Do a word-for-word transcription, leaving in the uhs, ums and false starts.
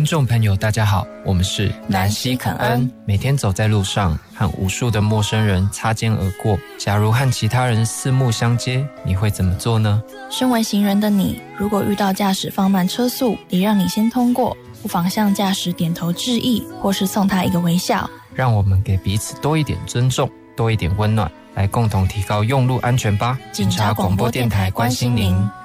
听众朋友大家好，我们是南西肯恩。 每天走在路上，和无数的陌生人擦肩而过，假如和其他人四目相接，你会怎么做呢？ 身为行人的你，如果遇到驾驶放慢车速，礼让你先通过，不妨向驾驶点头致意，或是送他一个微笑。 让我们给彼此多一点尊重，多一点温暖，来共同提高用路安全吧。 警察广播电台关心您。